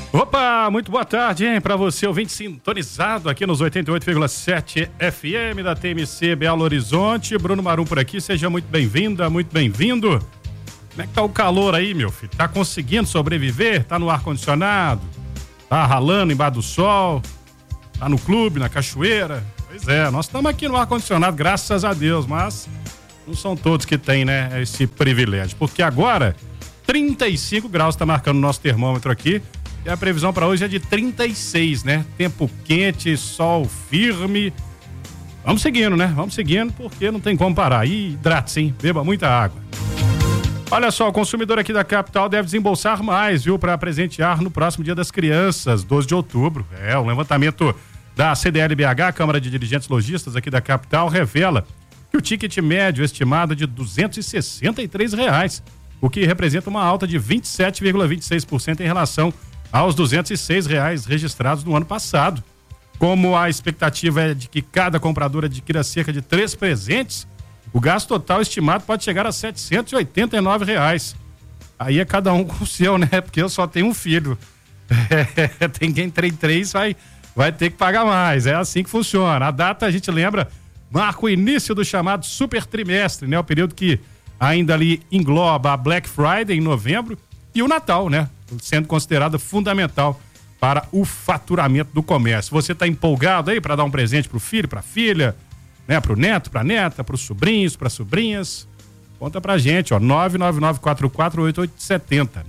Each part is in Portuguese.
Opa, muito boa tarde, hein, pra você, ouvinte sintonizado aqui nos 88,7 FM da TMC Belo Horizonte. Bruno Marum por aqui, seja muito bem-vinda, muito bem-vindo. Como é que tá o calor aí, meu filho? Tá conseguindo sobreviver? Tá no ar-condicionado? Tá ralando embaixo do sol? Tá no clube, na cachoeira? Pois é, nós estamos aqui no ar-condicionado, graças a Deus, mas não são todos que têm, né, esse privilégio. Porque agora, 35 graus tá marcando o nosso termômetro aqui. E a previsão para hoje é de 36, né? Tempo quente, sol firme. Vamos seguindo, né? Vamos seguindo, porque não tem como parar. E hidrate-se, hein? Beba muita água. Olha só, o consumidor aqui da capital deve desembolsar mais, viu? Para presentear no próximo Dia das Crianças, 12 de outubro. O levantamento da CDL-BH, Câmara de Dirigentes Lojistas aqui da capital, revela que o ticket médio estimado é de R$263, o que representa uma alta de 27,26% em relação aos R$206 registrados no ano passado. Como a expectativa é de que cada comprador adquira cerca de 3 presentes, o gasto total estimado pode chegar a R$789. Aí é cada um com o seu, né? Porque eu só tenho um filho. Tem quem tem 3, vai ter que pagar mais. É assim que funciona. A data, a gente lembra, marca o início do chamado super trimestre, né? O período que ainda ali engloba a Black Friday em novembro e o Natal, né? Sendo considerada fundamental para o faturamento do comércio. Você está empolgado aí para dar um presente para o filho, para a filha, né? Para o neto, para a neta, para os sobrinhos, para as sobrinhas? Conta pra gente, ó, 999448870.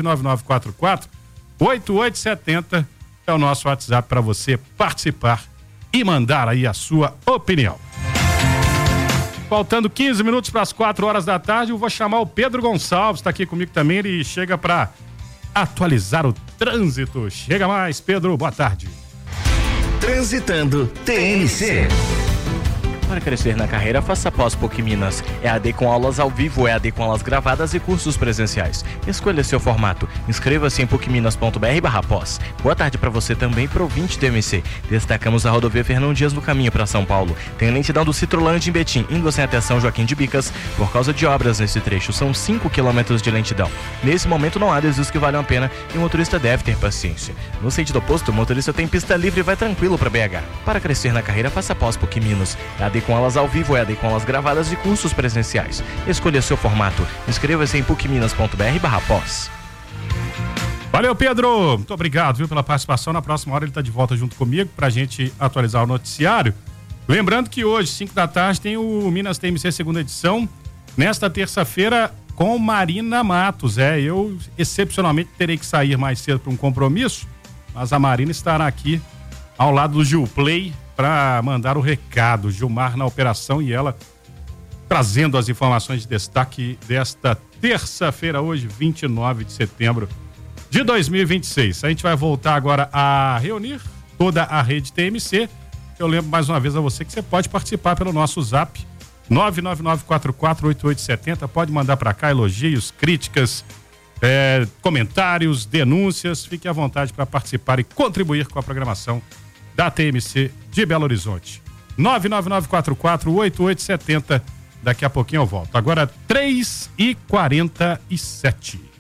999448870 é o nosso WhatsApp para você participar e mandar aí a sua opinião. Faltando 15 minutos para as 4 horas da tarde, eu vou chamar o Pedro Gonçalves, está aqui comigo também, ele chega para atualizar o trânsito. Chega mais, Pedro, boa tarde. Transitando TMC. Para crescer na carreira, faça pós PUC Minas. EAD com aulas ao vivo, EAD com aulas gravadas e cursos presenciais. Escolha seu formato. Inscreva-se em pucminas.br/pós. Boa tarde para você também, pro ouvinte TMC. Destacamos a rodovia Fernão Dias no caminho para São Paulo. Tem lentidão do Citrolândia em Betim, indo sem até São Joaquim de Bicas, por causa de obras nesse trecho. São 5 quilômetros de lentidão. Nesse momento não há desvios que valham a pena e o motorista deve ter paciência. No sentido oposto, o motorista tem pista livre e vai tranquilo para BH. Para crescer na carreira, faça pós PUC Minas. EAD com aulas ao vivo, EAD com aulas gravadas e cursos presenciais. Escolha seu formato. Inscreva-se em pucminas.br/pós. Valeu, Pedro. Muito obrigado, viu, pela participação. Na próxima hora ele está de volta junto comigo pra gente atualizar o noticiário. Lembrando que hoje, 5 da tarde, tem o Minas TMC segunda edição. Nesta terça-feira, com Marina Matos. Eu excepcionalmente terei que sair mais cedo para um compromisso, mas a Marina estará aqui ao lado do Gil Play para mandar o recado. Gilmar na operação e ela trazendo as informações de destaque desta terça-feira, hoje, 29 de setembro de 2026. A gente vai voltar agora a reunir toda a rede TMC. Eu lembro mais uma vez a você que você pode participar pelo nosso zap 999448870. Pode mandar para cá elogios, críticas, comentários, denúncias. Fique à vontade para participar e contribuir com a programação da TMC de Belo Horizonte. 999448870. Daqui a pouquinho eu volto. Agora 3h47.